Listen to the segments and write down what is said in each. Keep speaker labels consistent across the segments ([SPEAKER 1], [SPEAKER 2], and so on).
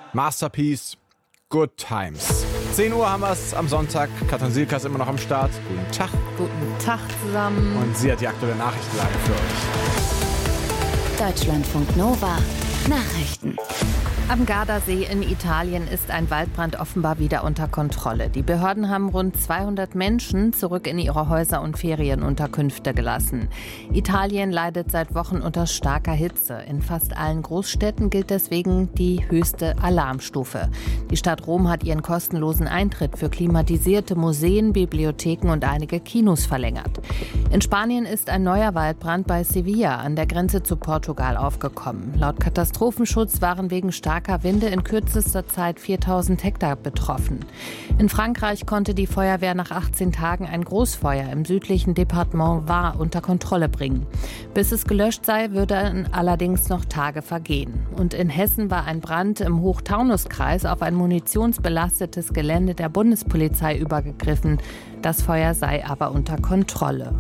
[SPEAKER 1] Masterpiece, Good Times. 10 Uhr haben wir es am Sonntag. Katrin Silka ist immer noch am Start. Guten Tag.
[SPEAKER 2] Guten Tag zusammen.
[SPEAKER 1] Und sie hat die aktuelle Nachrichtenlage für euch.
[SPEAKER 3] Deutschlandfunk Nova. Nachrichten.
[SPEAKER 2] Am Gardasee in Italien ist ein Waldbrand offenbar wieder unter Kontrolle. Die Behörden haben rund 200 Menschen zurück in ihre Häuser und Ferienunterkünfte gelassen. Italien leidet seit Wochen unter starker Hitze. In fast allen Großstädten gilt deswegen die höchste Alarmstufe. Die Stadt Rom hat ihren kostenlosen Eintritt für klimatisierte Museen, Bibliotheken und einige Kinos verlängert. In Spanien ist ein neuer Waldbrand bei Sevilla an der Grenze zu Portugal aufgekommen. Laut Katastrophenschutz waren wegen starker Winde in kürzester Zeit 4000 Hektar betroffen. In Frankreich konnte die Feuerwehr nach 18 Tagen ein Großfeuer im südlichen Departement Var unter Kontrolle bringen. Bis es gelöscht sei, würden allerdings noch Tage vergehen. Und in Hessen war ein Brand im Hochtaunuskreis auf ein munitionsbelastetes Gelände der Bundespolizei übergegriffen. Das Feuer sei aber unter Kontrolle.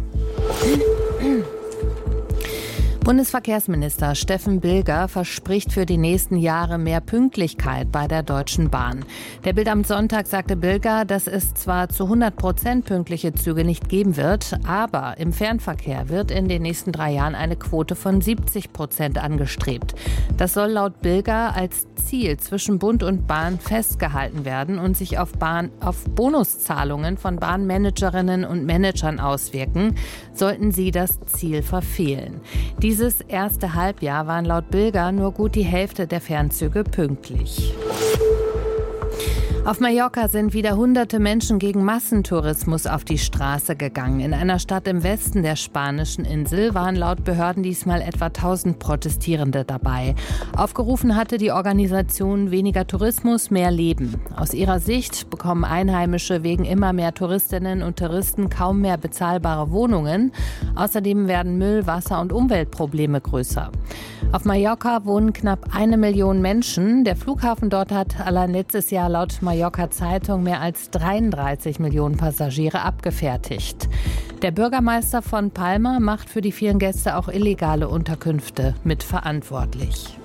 [SPEAKER 2] Bundesverkehrsminister Steffen Bilger verspricht für die nächsten Jahre mehr Pünktlichkeit bei der Deutschen Bahn. Der Bild am Sonntag sagte Bilger, dass es zwar zu 100% pünktliche Züge nicht geben wird, aber im Fernverkehr wird in den nächsten 3 Jahren eine Quote von 70% angestrebt. Das soll laut Bilger als Ziel zwischen Bund und Bahn festgehalten werden und sich auf Bonuszahlungen von Bahnmanagerinnen und Managern auswirken, sollten sie das Ziel verfehlen. Dieses erste Halbjahr waren laut Bilger nur gut die Hälfte der Fernzüge pünktlich. Auf Mallorca sind wieder hunderte Menschen gegen Massentourismus auf die Straße gegangen. In einer Stadt im Westen der spanischen Insel waren laut Behörden diesmal etwa 1000 Protestierende dabei. Aufgerufen hatte die Organisation weniger Tourismus, mehr Leben. Aus ihrer Sicht bekommen Einheimische wegen immer mehr Touristinnen und Touristen kaum mehr bezahlbare Wohnungen. Außerdem werden Müll-, Wasser- und Umweltprobleme größer. Auf Mallorca wohnen knapp 1 Million Menschen. Der Flughafen dort hat allein letztes Jahr laut Mallorca Zeitung mehr als 33 Millionen Passagiere abgefertigt. Der Bürgermeister von Palma macht für die vielen Gäste auch illegale Unterkünfte mitverantwortlich.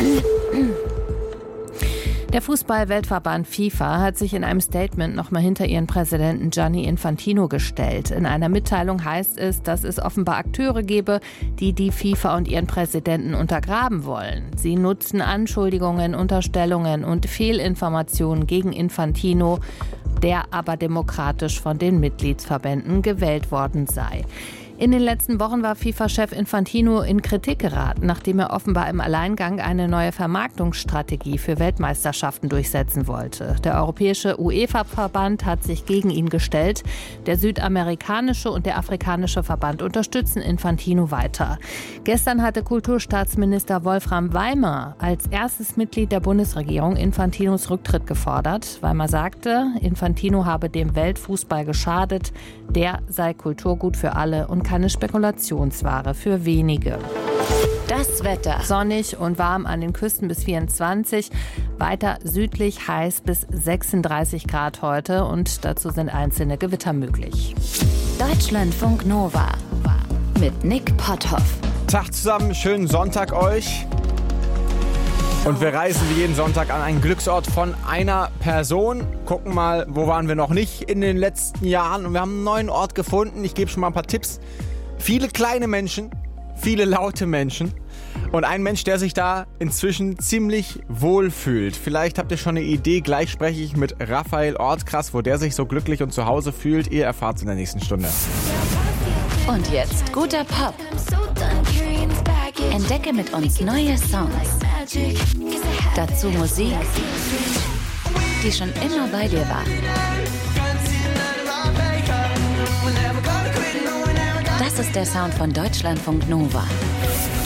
[SPEAKER 2] Der Fußball-Weltverband FIFA hat sich in einem Statement nochmal hinter ihren Präsidenten Gianni Infantino gestellt. In einer Mitteilung heißt es, dass es offenbar Akteure gebe, die die FIFA und ihren Präsidenten untergraben wollen. Sie nutzen Anschuldigungen, Unterstellungen und Fehlinformationen gegen Infantino, der aber demokratisch von den Mitgliedsverbänden gewählt worden sei. In den letzten Wochen war FIFA-Chef Infantino in Kritik geraten, nachdem er offenbar im Alleingang eine neue Vermarktungsstrategie für Weltmeisterschaften durchsetzen wollte. Der europäische UEFA-Verband hat sich gegen ihn gestellt. Der südamerikanische und der afrikanische Verband unterstützen Infantino weiter. Gestern hatte Kulturstaatsminister Wolfram Weimer als erstes Mitglied der Bundesregierung Infantinos Rücktritt gefordert. Weimer sagte, Infantino habe dem Weltfußball geschadet. Der sei Kulturgut für alle und keine Spekulationsware für wenige.
[SPEAKER 3] Das Wetter.
[SPEAKER 2] Sonnig und warm an den Küsten bis 24, weiter südlich heiß bis 36 Grad heute und dazu sind einzelne Gewitter möglich.
[SPEAKER 3] Deutschlandfunk Nova mit Nick Potthoff.
[SPEAKER 1] Tag zusammen, schönen Sonntag euch. Und wir reisen wie jeden Sonntag an einen Glücksort von einer Person. Gucken mal, wo waren wir noch nicht in den letzten Jahren. Und wir haben einen neuen Ort gefunden. Ich gebe schon mal ein paar Tipps. Viele kleine Menschen, viele laute Menschen. Und ein Mensch, der sich da inzwischen ziemlich wohl fühlt. Vielleicht habt ihr schon eine Idee. Gleich spreche ich mit Raphael Ortkrass, wo der sich so glücklich und zu Hause fühlt. Ihr erfahrt es in der nächsten Stunde.
[SPEAKER 3] Und jetzt guter Pop. Entdecke mit uns neue Songs. Dazu Musik, die schon immer bei dir war. Das ist der Sound von Deutschlandfunk Nova.